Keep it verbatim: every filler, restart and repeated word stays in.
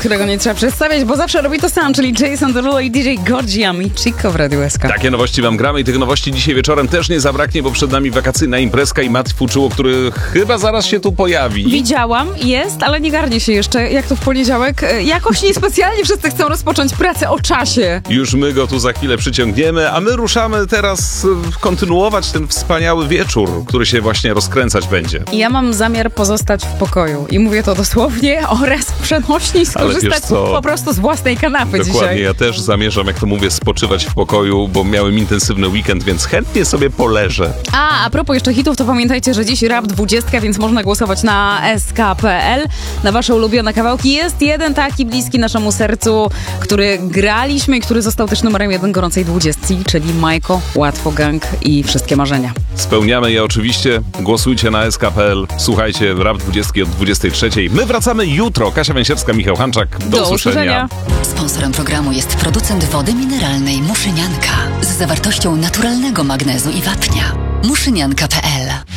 którego nie trzeba przedstawiać, bo zawsze robi to sam, czyli Jason Derulo i D J Gorgia i Chico w Radiu S K. Takie nowości wam gramy i tych nowości dzisiaj wieczorem też nie zabraknie, bo przed nami wakacyjna imprezka i Matt Fuczuło, który chyba zaraz się tu pojawi. Widziałam, jest, ale nie garnie się jeszcze, jak to w poniedziałek. Jakoś niespecjalnie wszyscy chcą rozpocząć pracę o czasie. Już my go tu za chwilę przyciągniemy, a my ruszamy teraz kontynuować ten wspaniały wieczór, który się właśnie rozkręcać będzie. Ja mam zamiar pozostać w pokoju i mówię to dosłownie oraz przenośni skorzystać po prostu z własnej kanapy Dokładnie, dzisiaj. ja też zamierzam, jak to mówię, spoczywać w pokoju, bo miałem intensywny weekend, więc chętnie sobie poleżę. A, a propos jeszcze hitów, to pamiętajcie, że dziś Rap dwudziestka, więc można głosować na S K kropka P L, na wasze ulubione kawałki. Jest jeden taki bliski naszemu sercu, który graliśmy i który został też numerem jeden gorącej dwudziestki, czyli Majko, Łatwo Gang i Wszystkie Marzenia. Spełniamy je oczywiście. Głosujcie na S K kropka P L. Słuchajcie Rap dwudziestki od dwudziestej trzeciej. My wracamy jutro. Kasia Węsierska, Michał Hanczak. Do, Do usłyszenia. usłyszenia. Sponsorem programu jest producent wody mineralnej Muszynianka z zawartością naturalnego magnezu i wapnia. muszynianka kropka P L